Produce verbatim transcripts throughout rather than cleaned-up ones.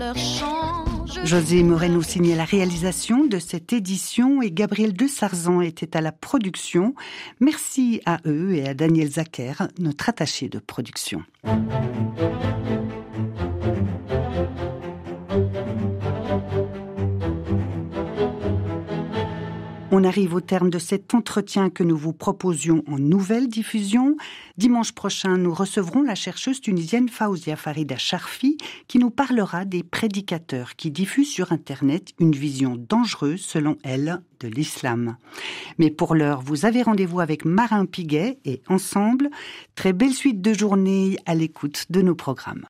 José Moreno signait la réalisation de cette édition et Gabriel de Sarzan était à la production. Merci à eux et à Daniel Zacher, notre attaché de production. On arrive au terme de cet entretien que nous vous proposions en nouvelle diffusion. Dimanche prochain, nous recevrons la chercheuse tunisienne Faouzia Farida Charfi qui nous parlera des prédicateurs qui diffusent sur Internet une vision dangereuse, selon elle, de l'islam. Mais pour l'heure, vous avez rendez-vous avec Marin Piguet et ensemble, très belle suite de journée à l'écoute de nos programmes.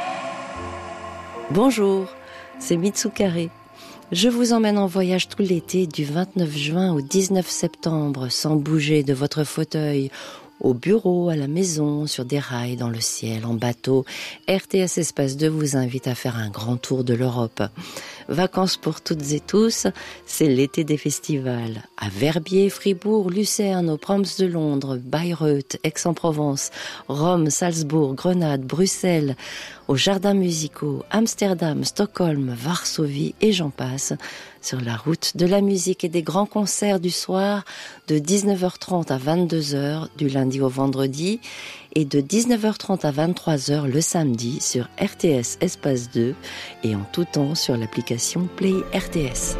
Bonjour, c'est Mitsukaré. Je vous emmène en voyage tout l'été du vingt-neuf juin au dix-neuf septembre, sans bouger de votre fauteuil, au bureau, à la maison, sur des rails, dans le ciel, en bateau. R T S Espace deux vous invite à faire un grand tour de l'Europe. Vacances pour toutes et tous, c'est l'été des festivals. À Verbier, Fribourg, Lucerne, aux Proms de Londres, Bayreuth, Aix-en-Provence, Rome, Salzbourg, Grenade, Bruxelles, aux jardins musicaux, Amsterdam, Stockholm, Varsovie et j'en passe, sur la route de la musique et des grands concerts du soir de dix-neuf heures trente à vingt-deux heures du lundi au vendredi et de dix-neuf heures trente à vingt-trois heures le samedi sur R T S Espace deux et en tout temps sur l'application Play R T S.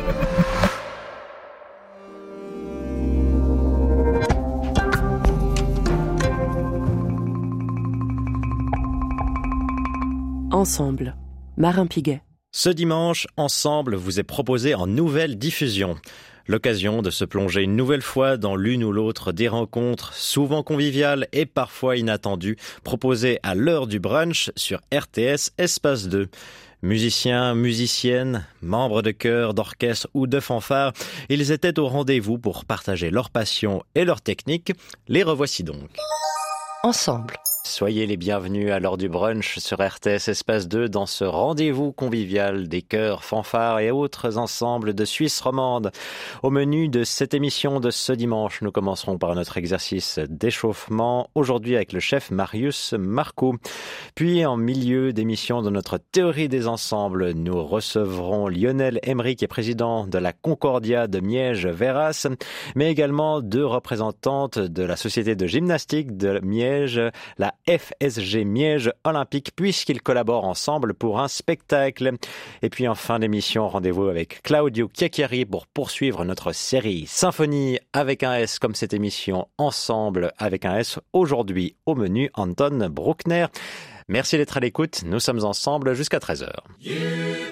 Ensemble, Marin Piguet. Ce dimanche, Ensemble vous est proposé en nouvelle diffusion. L'occasion de se plonger une nouvelle fois dans l'une ou l'autre des rencontres, souvent conviviales et parfois inattendues, proposées à l'heure du brunch sur R T S Espace deux. Musiciens, musiciennes, membres de chœur, d'orchestre ou de fanfare, ils étaient au rendez-vous pour partager leur passion et leur technique. Les revoici donc. Ensemble. Soyez les bienvenus à l'heure du brunch sur R T S Espace deux dans ce rendez-vous convivial des chœurs, fanfares et autres ensembles de Suisse romande. Au menu de cette émission de ce dimanche, nous commencerons par notre exercice d'échauffement, aujourd'hui avec le chef Marius Marcoux. Puis en milieu d'émission de notre théorie des ensembles, nous recevrons Lionel Emery qui est président de la Concordia de Miège-Verras, mais également deux représentantes de la Société de gymnastique de Miège, la F S G Miège Olympique, puisqu'ils collaborent ensemble pour un spectacle. Et puis en fin d'émission, rendez-vous avec Claudio Chiacchiari pour poursuivre notre série Symphonie avec un S, comme cette émission Ensemble avec un S. Aujourd'hui au menu, Anton Bruckner. Merci d'être à l'écoute, nous sommes ensemble jusqu'à treize heures.